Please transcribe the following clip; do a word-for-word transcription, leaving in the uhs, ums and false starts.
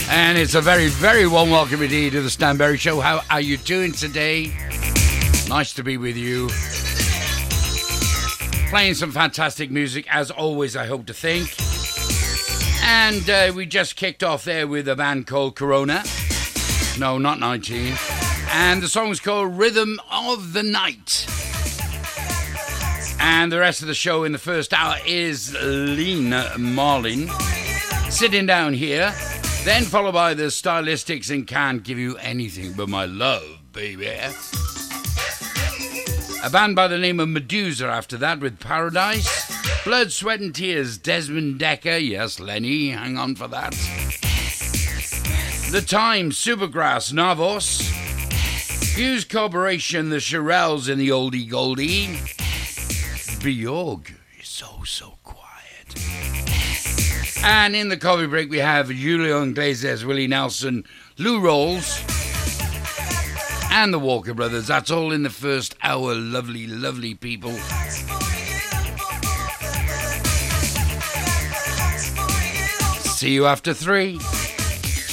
And it's a very, very warm welcome indeed to the Stan Berry Show. How are you doing today? Nice to be with you. Playing some fantastic music, as always, I hope to think. And uh, we just kicked off there with a band called Corona. No, not nineteen. And the song was called Rhythm of the Night. And the rest of the show in the first hour is Lean Marlin sitting down here. Then followed by the Stylistics and Can't Give You Anything But My Love, baby. A band by the name of Medusa after that with Paradise. Blood, Sweat and Tears, Desmond Decker. Yes, Lenny, hang on for that. The Time, Supergrass, Navos. Hughes Corporation, the Shirelles in the Oldie Goldie. Bjorg is so, so quiet. And in the coffee break, we have Julio Iglesias, Willie Nelson, Lou Rawls, and the Walker Brothers. That's all in the first hour. Lovely, lovely people. See you after three.